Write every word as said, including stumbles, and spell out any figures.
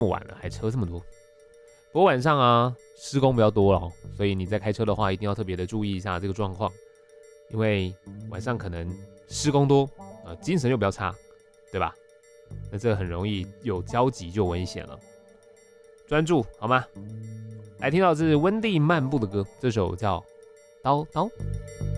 这么晚了还车这么多。不过晚上啊，施工比较多哦，所以你在开车的话，一定要特别的注意一下这个状况，因为晚上可能施工多，呃，精神又比较差，对吧？那这很容易有交集就危险了。专注好吗？来听到这是温蒂漫步的歌，这首叫《叨叨》。